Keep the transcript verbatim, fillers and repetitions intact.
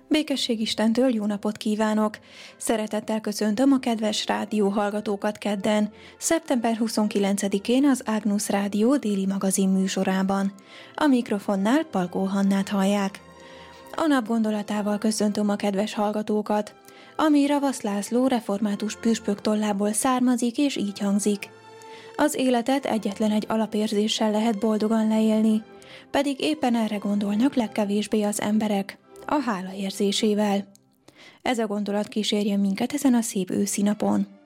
Békesség Istentől jó napot kívánok! Szeretettel köszöntöm a kedves rádióhallgatókat kedden, szeptember huszonkilencedikén az Ágnusz Rádió déli magazin műsorában. A mikrofonnál Palkó Hannát hallják. A nap gondolatával köszöntöm a kedves hallgatókat, ami Ravasz László református püspök tollából származik és így hangzik. Az életet egyetlen egy alapérzéssel lehet boldogan leélni, pedig éppen erre gondolnak legkevésbé az emberek, a hála érzésével. Ez a gondolat kísérje minket ezen a szép őszi napon.